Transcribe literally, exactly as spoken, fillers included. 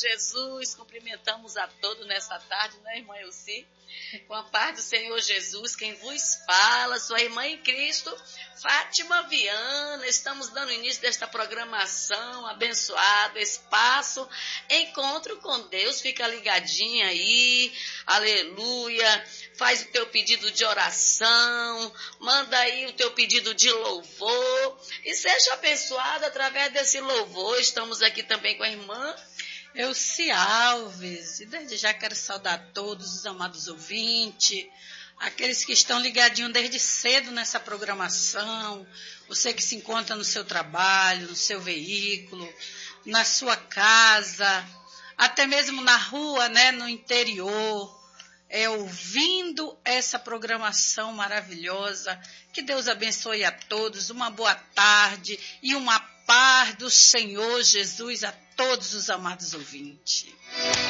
Jesus, cumprimentamos a todos nessa tarde, né, irmã Elci? Com a paz do Senhor Jesus, quem vos fala, sua irmã em Cristo, Fátima Viana. Estamos dando início desta programação abençoada, espaço, encontro com Deus. Fica ligadinha aí, aleluia. Faz o teu pedido de oração, manda aí o teu pedido de louvor e seja abençoado através desse louvor. Estamos aqui também com a irmã Elci Alves, e desde já quero saudar todos os amados ouvintes, aqueles que estão ligadinhos desde cedo nessa programação, você que se encontra no seu trabalho, no seu veículo, na sua casa, até mesmo na rua, né, no interior, é, ouvindo essa programação maravilhosa. Que Deus abençoe a todos, uma boa tarde e uma paz do Senhor Jesus a todos os amados ouvintes.